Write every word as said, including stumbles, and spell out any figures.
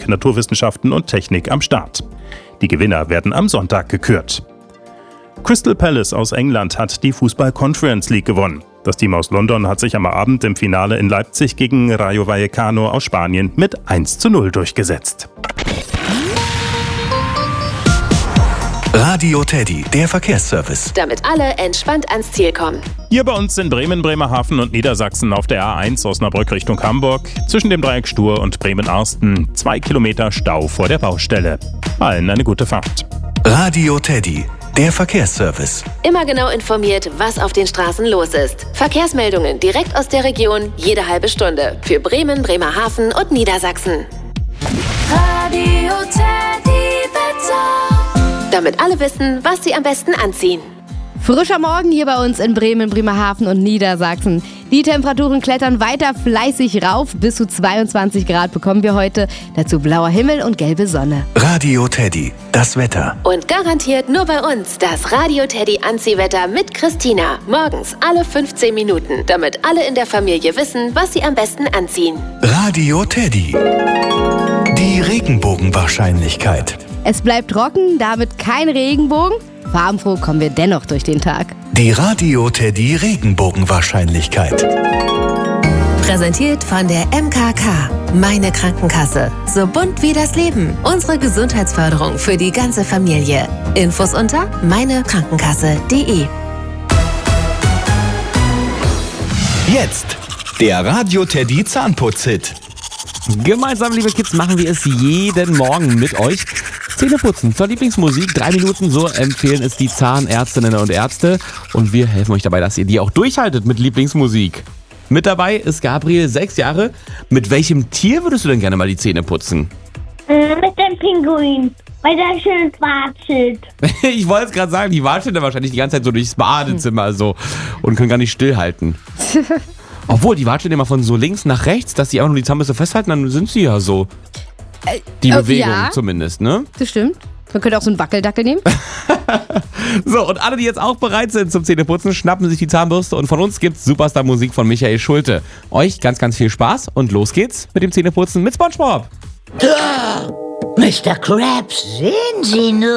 Naturwissenschaften und Technik am Start. Die Gewinner werden am Sonntag gekürt. Crystal Palace aus England hat die Fußball-Conference League gewonnen. Das Team aus London hat sich am Abend im Finale in Leipzig gegen Rayo Vallecano aus Spanien mit eins zu null durchgesetzt. Radio Teddy, der Verkehrsservice. Damit alle entspannt ans Ziel kommen. Hier bei uns in Bremen, Bremerhaven und Niedersachsen auf der A eins Osnabrück Richtung Hamburg. Zwischen dem Dreieck Stur und Bremen-Arsten. Zwei Kilometer Stau vor der Baustelle. Allen eine gute Fahrt. Radio Teddy, der Verkehrsservice. Immer genau informiert, was auf den Straßen los ist. Verkehrsmeldungen direkt aus der Region, jede halbe Stunde. Für Bremen, Bremerhaven und Niedersachsen. Radio Teddy Wetter. Damit alle wissen, was sie am besten anziehen. Frischer Morgen hier bei uns in Bremen, Bremerhaven und Niedersachsen. Die Temperaturen klettern weiter fleißig rauf. Bis zu zweiundzwanzig Grad bekommen wir heute. Dazu blauer Himmel und gelbe Sonne. Radio Teddy, das Wetter. Und garantiert nur bei uns das Radio Teddy Anziehwetter mit Christina. Morgens alle fünfzehn Minuten, damit alle in der Familie wissen, was sie am besten anziehen. Radio Teddy. Die Regenbogenwahrscheinlichkeit. Es bleibt trocken, damit kein Regenbogen. Farbenfroh kommen wir dennoch durch den Tag. Die Radio Teddy Regenbogenwahrscheinlichkeit. Präsentiert von der M K K. Meine Krankenkasse. So bunt wie das Leben. Unsere Gesundheitsförderung für die ganze Familie. Infos unter meine krankenkasse punkt de. Jetzt der Radio Teddy Zahnputz-Hit. Gemeinsam, liebe Kids, machen wir es jeden Morgen mit euch. Zähneputzen zur Lieblingsmusik. Drei Minuten, so empfehlen es die Zahnärztinnen und Ärzte. Und wir helfen euch dabei, dass ihr die auch durchhaltet mit Lieblingsmusik. Mit dabei ist Gabriel, sechs Jahre. Mit welchem Tier würdest du denn gerne mal die Zähne putzen? Mit dem Pinguin, weil der schön watschelt. Ich wollte es gerade sagen, die watscheln da wahrscheinlich die ganze Zeit so durchs Badezimmer so und können gar nicht stillhalten. Obwohl, die watscheln immer von so links nach rechts, dass die einfach nur die Zahnbürste festhalten, dann sind sie ja so. Die äh, Bewegung ja, zumindest, ne? Das stimmt. Man könnte auch so einen Wackeldackel nehmen. So, und alle, die jetzt auch bereit sind zum Zähneputzen, schnappen sich die Zahnbürste und von uns gibt's Superstar-Musik von Michael Schulte. Euch ganz, ganz viel Spaß und los geht's mit dem Zähneputzen mit SpongeBob. Mister Krabs, sehen Sie nur.